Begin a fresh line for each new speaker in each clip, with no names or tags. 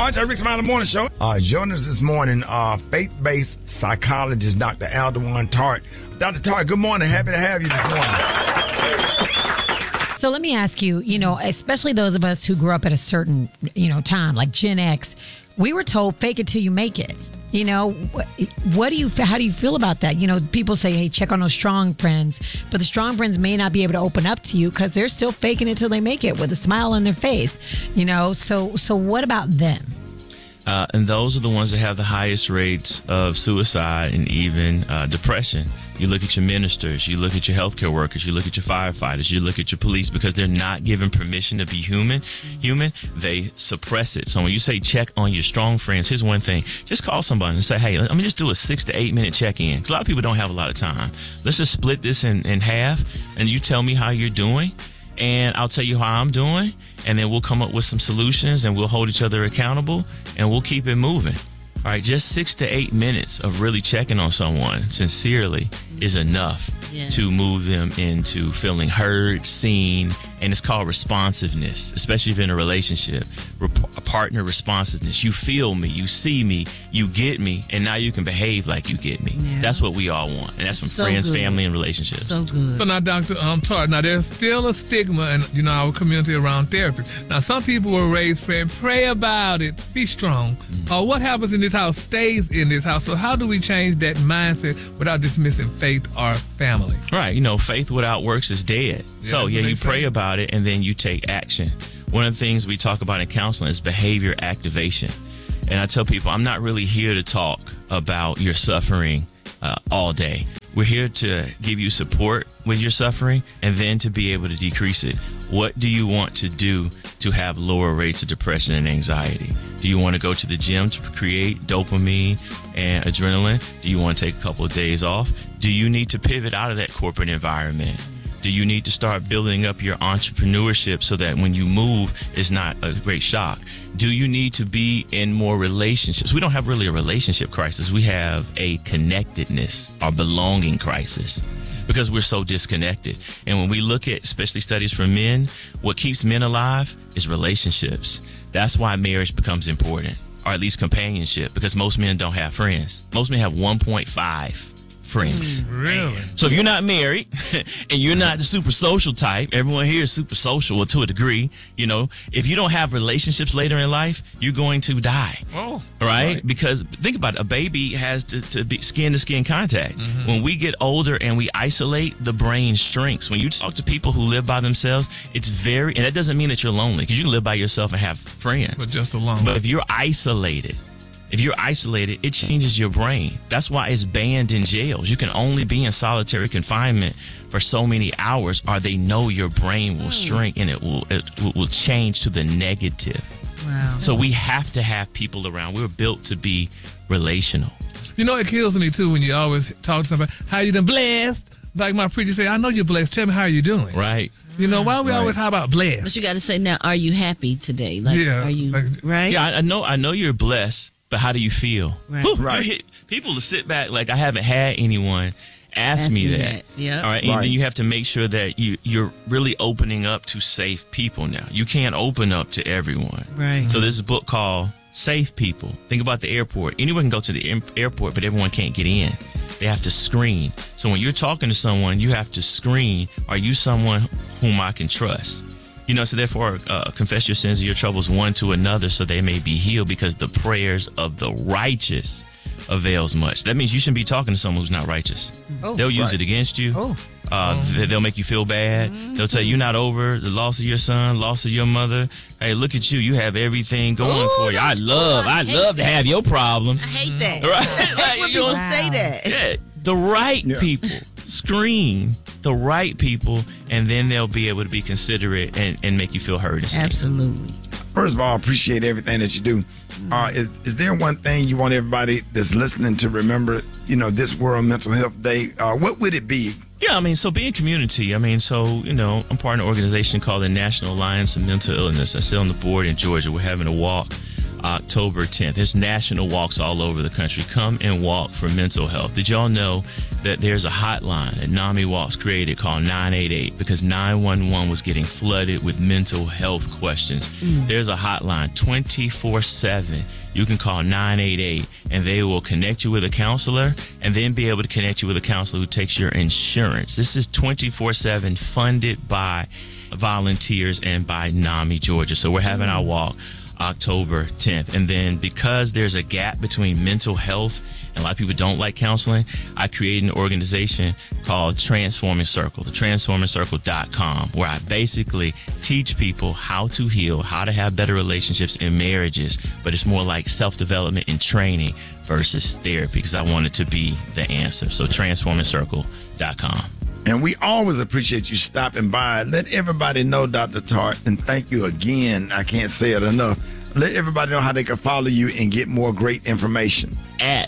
Archer, Rick Smiley Morning Show. Joining us this morning, faith-based psychologist Dr. Aldewan Tart. Dr. Tart, good morning. Happy to have you this morning.
So let me ask you, especially those of us who grew up at a certain, time, like Gen X, we were told fake it till you make it. How do you feel about that? People say, hey, check on those strong friends, but the strong friends may not be able to open up to you because they're still faking it till they make it with a smile on their face, so what about them?
And those are the ones that have the highest rates of suicide and even depression. You look at your ministers, you look at your healthcare workers, you look at your firefighters, you look at your police, because they're not given permission to be human, they suppress it. So when you say check on your strong friends, here's one thing. Just call somebody and say, hey, let me just do a 6 to 8 minute check-in. Because a lot of people don't have a lot of time. Let's just split this in half, and you tell me how you're doing, and I'll tell you how I'm doing, and then we'll come up with some solutions, and we'll hold each other accountable, and we'll keep it moving. All right, just 6 to 8 minutes of really checking on someone sincerely is enough to move them into feeling heard, seen, and it's called responsiveness, especially if you're in a relationship, a partner responsiveness. You feel me, you see me, you get me, and now you can behave like you get me. Yeah. That's what we all want, and that's from friends, family, and relationships.
So good.
So now, Dr. Tart, now there's still a stigma in our community around therapy. Now, some people were raised praying, pray about it, be strong. What happens in this house stays in this house. So how do we change that mindset without dismissing faith or family?
Right. Faith without works is dead. So you pray about it and then you take action. One of the things we talk about in counseling is behavior activation. And I tell people, I'm not really here to talk about your suffering all day. We're here to give you support with your suffering and then to be able to decrease it. What do you want to do to have lower rates of depression and anxiety? Do you want to go to the gym to create dopamine and adrenaline? Do you want to take a couple of days off? Do you need to pivot out of that corporate environment? Do you need to start building up your entrepreneurship so that when you move, it's not a great shock? Do you need to be in more relationships? We don't have really a relationship crisis. We have a connectedness or belonging crisis because we're so disconnected. And when we look at, especially studies for men, what keeps men alive is relationships. That's why marriage becomes important, or at least companionship, because most men don't have friends. Most men have 1.5 friends.
Really?
So if you're not married and you're not the super social type, everyone here is super social, well, to a degree, if you don't have relationships later in life, you're going to die.
Oh,
right? Because think about it, a baby has to be skin-to-skin contact. Mm-hmm. When we get older and we isolate, the brain shrinks. When you talk to people who live by themselves, and that doesn't mean that you're lonely, because you can live by yourself and have friends.
But just alone.
But if you're isolated, it changes your brain. That's why it's banned in jails. You can only be in solitary confinement for so many hours, or they know your brain will shrink and it will change to the negative.
Wow.
So we have to have people around. We're built to be relational.
It kills me too when you always talk to somebody, how you done blessed? Like my preacher say, I know you're blessed. Tell me how you doing.
Right.
Why we always how about blessed?
But you got to say now, are you happy today? Are you right?
Yeah, I know you're blessed, but how do you feel?
Right.
Right.
People to sit back like I haven't had anyone ask me that.
Yeah.
All right. And then you have to make sure that you're really opening up to safe people now. You can't open up to everyone.
Right.
So there's a book called Safe People. Think about the airport. Anyone can go to the airport, but everyone can't get in. They have to screen. So when you're talking to someone, you have to screen. Are you someone whom I can trust? So therefore, confess your sins and your troubles one to another so they may be healed, because the prayers of the righteous avails much. That means you shouldn't be talking to someone who's not righteous. They'll use it against you. They'll make you feel bad. They'll tell you you're not over the loss of your son, loss of your mother. Hey, look at you. You have everything going for you. I love to have your problems.
I hate that.
Right?
When people say that.
Yeah, the right people. Screen the right people, and then they'll be able to be considerate and make you feel heard.
Absolutely.
First of all, I appreciate everything that you do. Is there one thing you want everybody that's listening to remember, this World Mental Health Day? What would it be?
Yeah, so being community. I'm part of an organization called the National Alliance of Mental Illness. I sit on the board in Georgia. We're having a walk October 10th. There's national walks all over the country. Come and walk for mental health. Did y'all know that there's a hotline that NAMI Walks created called 988 because 911 was getting flooded with mental health questions? There's a hotline 24/7. You can call 988 and they will connect you with a counselor and then be able to connect you with a counselor who takes your insurance. This is 24/7 funded by volunteers and by NAMI Georgia. So we're having our walk October 10th. And then because there's a gap between mental health and a lot of people don't like counseling, I created an organization called Transforming Circle, thetransformingcircle.com, where I basically teach people how to heal, how to have better relationships in marriages, but it's more like self-development and training versus therapy because I want it to be the answer. So transformingcircle.com.
And we always appreciate you stopping by. Let everybody know, Dr. Tartt, and thank you again. I can't say it enough. Let everybody know how they can follow you and get more great information.
At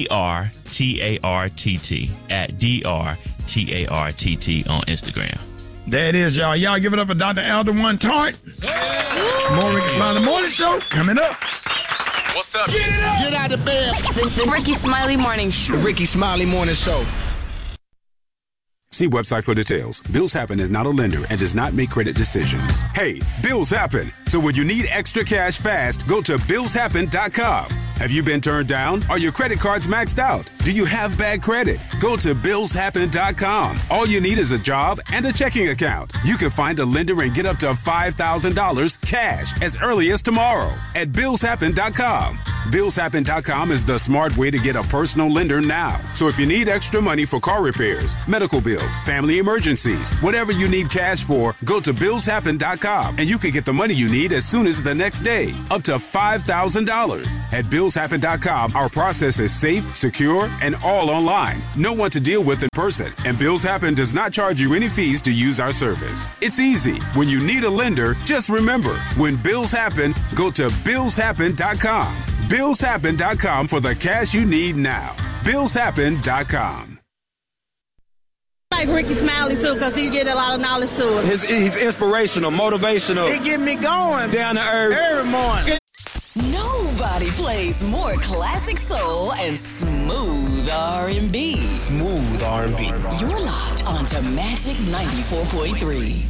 DRTARTT. At DRTARTT on Instagram.
There it is, y'all. Y'all give it up for Dr. Alderwan Tartt. More Ricky Smiley Morning Show coming up.
What's up?
Get out of bed.
The Ricky Smiley Morning Show.
The Ricky Smiley Morning Show.
See website for details. Bills Happen is not a lender and does not make credit decisions. Hey, bills happen. So when you need extra cash fast, go to billshappen.com. Have you been turned down? Are your credit cards maxed out? Do you have bad credit? Go to billshappen.com. All you need is a job and a checking account. You can find a lender and get up to $5,000 cash as early as tomorrow at billshappen.com. Billshappen.com is the smart way to get a personal lender now. So if you need extra money for car repairs, medical bills, family emergencies, whatever you need cash for, go to billshappen.com and you can get the money you need as soon as the next day, up to $5,000. At billshappen.com, our process is safe, secure, and all online. No one to deal with in person, and Bills Happen does not charge you any fees to use our service. It's easy. When you need a lender, just remember, when bills happen, go to billshappen.com. Billshappen.com for the cash you need now. Billshappen.com.
Like Ricky Smiley too, because he get a lot of knowledge to us.
He's inspirational, motivational.
He get me going
Down to earth.
every morning.
Nobody plays more classic soul and smooth R&B.
Smooth R&B.
You're locked onto Magic 94.3.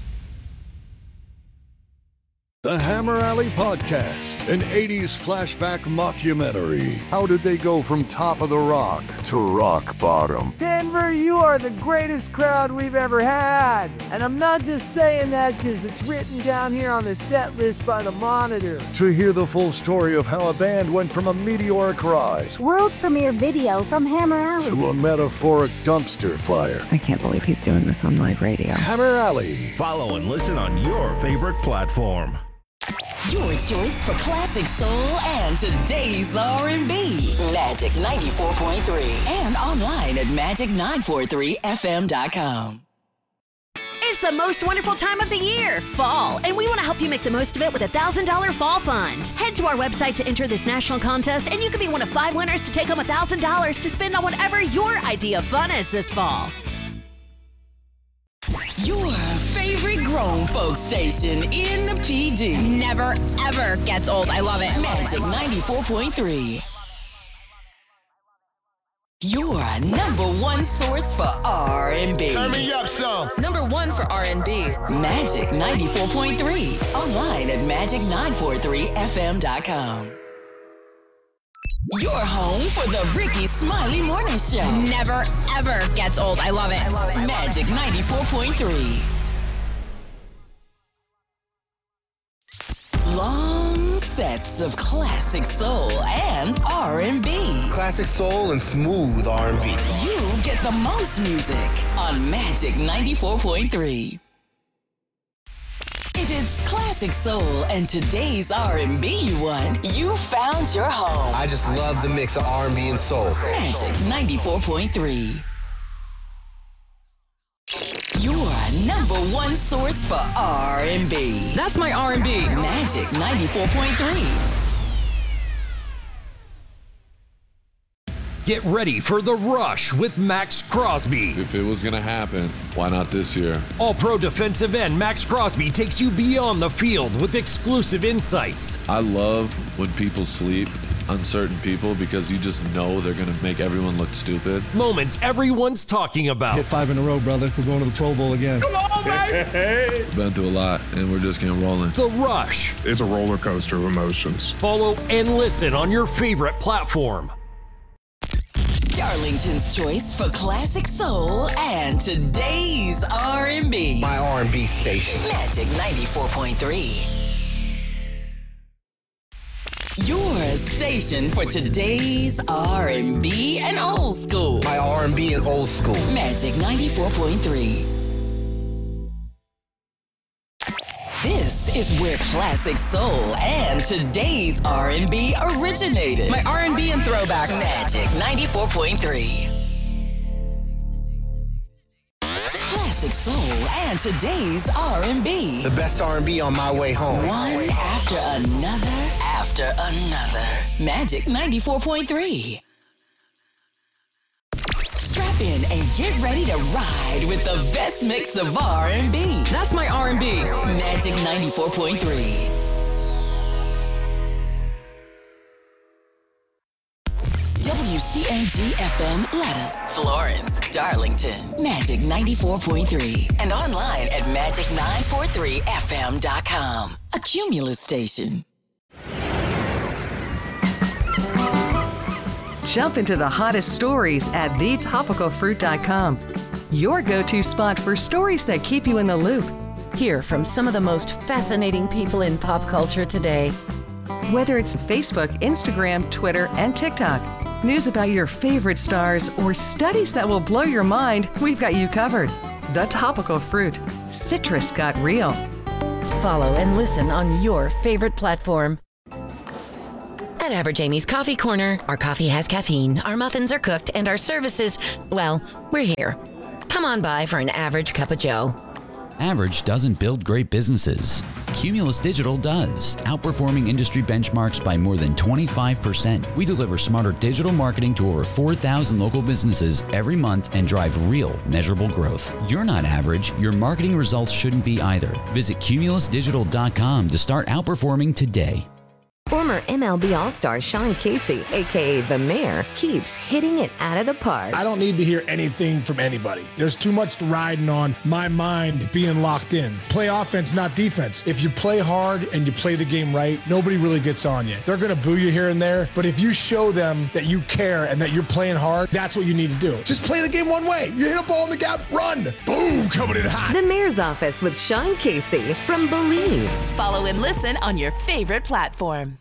The Hammer Alley Podcast, an 80s flashback mockumentary. How did they go from top of the rock to rock bottom?
Denver, you are the greatest crowd we've ever had. And I'm not just saying that because it's written down here on the set list by the Monitor.
To hear the full story of how a band went from a meteoric rise,
world premiere video from Hammer Alley,
to a metaphoric dumpster fire.
I can't believe he's doing this on live radio.
Hammer Alley.
Follow and listen on your favorite platform.
Your choice for classic soul and today's R&B. Magic 94.3 and online at magic943fm.com.
It's the most wonderful time of the year, fall, and we want to help you make the most of it with a $1,000 fall fund. Head to our website to enter this national contest, and you could be one of 5 winners to take home $1,000 to spend on whatever your idea of fun is this fall.
Your favorite grown folks station in the PD.
Never, ever gets old. I love it.
Magic 94.3. Your number one source for R&B.
Turn me up, son.
Number one for R&B. Magic 94.3. Online at magic943fm.com. Your home for the Ricky Smiley Morning Show.
Never, ever gets old. I love it.
Magic 94.3. Long sets of classic soul and R&B.
Classic soul and smooth R&B.
You get the most music on Magic 94.3. If it's classic soul and today's R&B you want, you found your home.
I just love the mix of R&B and soul.
Magic 94.3. Your number one source for R&B.
That's my R&B.
Magic 94.3.
Get ready for The Rush with Max Crosby.
If it was going to happen, why not this year?
All-Pro defensive end Max Crosby takes you beyond the field with exclusive insights.
I love when people sleep on certain people because you just know they're going to make everyone look stupid.
Moments everyone's talking about.
Hit 5 in a row, brother. We're going to the Pro Bowl again.
Come on, baby! Been through a lot, and we're just getting rolling.
The Rush.
It's a roller coaster of emotions.
Follow and listen on your favorite platform.
Darlington's choice for classic soul and today's R&B.
My R&B station.
Magic 94.3. Your station for today's R&B and old school.
My R&B and old school.
Magic 94.3. This is where classic soul and today's R&B originated.
My R&B and throwbacks.
Magic 94.3. Classic soul and today's R&B.
The best R&B on my way home.
One after another after another. Magic 94.3. Strap in and get ready to ride with the best mix of R&B.
That's my R&B.
Magic 94.3. WCMG FM Letta, Florence, Darlington, Magic 94.3, and online at magic943fm.com. A Cumulus station.
Jump into the hottest stories at thetopicalfruit.com. Your go-to spot for stories that keep you in the loop.
Hear from some of the most fascinating people in pop culture today.
Whether it's Facebook, Instagram, Twitter, and TikTok, news about your favorite stars, or studies that will blow your mind, we've got you covered. The Topical Fruit. Citrus got real.
Follow and listen on your favorite platform.
At Average Amy's Coffee Corner, our coffee has caffeine, our muffins are cooked, and our services, well, we're here. Come on by for an average cup of joe.
Average doesn't build great businesses. Cumulus Digital does, outperforming industry benchmarks by more than 25%. We deliver smarter digital marketing to over 4,000 local businesses every month and drive real, measurable growth. You're not average. Your marketing results shouldn't be either. Visit cumulusdigital.com to start outperforming today.
Former MLB All-Star Sean Casey, a.k.a. The Mayor, keeps hitting it out of the park.
I don't need to hear anything from anybody. There's too much riding on my mind being locked in. Play offense, not defense. If you play hard and you play the game right, nobody really gets on you. They're going to boo you here and there, but if you show them that you care and that you're playing hard, that's what you need to do. Just play the game one way. You hit a ball in the gap, run. Boom, coming in hot.
The Mayor's Office with Sean Casey from Believe.
Follow and listen on your favorite platform.